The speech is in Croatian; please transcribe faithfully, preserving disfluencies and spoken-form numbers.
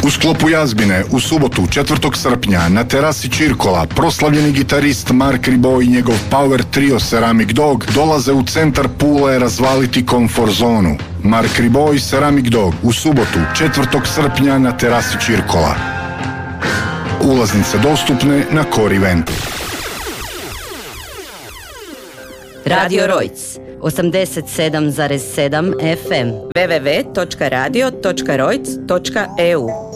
U sklopu jazbine u subotu četvrtog srpnja na terasi Čirkola proslavljeni gitarist Mark Ribot i njegov power trio Ceramic Dog dolaze u centar Pule razvaliti komfort zonu. Mark Ribot i Ceramic Dog u subotu četvrtog srpnja na terasi Čirkola. Ulaznice dostupne na Core Eventu. Radio Rojc osamdeset sedam zarez sedam F M w w w točka radio točka rojc točka e u